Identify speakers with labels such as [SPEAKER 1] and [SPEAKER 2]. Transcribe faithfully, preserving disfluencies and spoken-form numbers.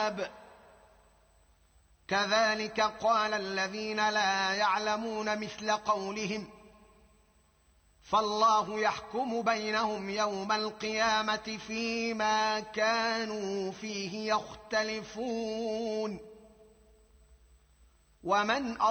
[SPEAKER 1] الكتاب كذلك قال الذين لا يعلمون مثل قولهم فالله يحكم بينهم يوم القيامة فيما كانوا فيه يختلفون ومن